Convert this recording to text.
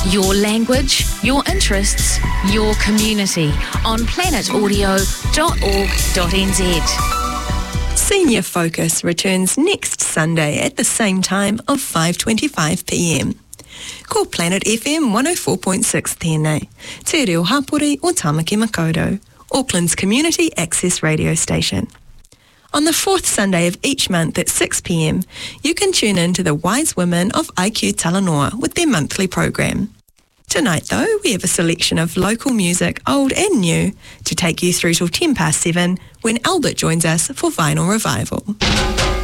Your language, your interests, your community on planetaudio.org.nz. Senior Focus returns next Sunday at the same time of 5:25 p.m. Ko Planet FM 104.6 tēnei, Te Reo Hapori o Tamaki Makaurau, Auckland's community access radio station. On the fourth Sunday of each month at 6 p.m, you can tune in to the Wise Women of IQ Talanoa with their monthly program. Tonight, though, we have a selection of local music, old and new, to take you through till 7:10 when Albert joins us for Vinyl Revival.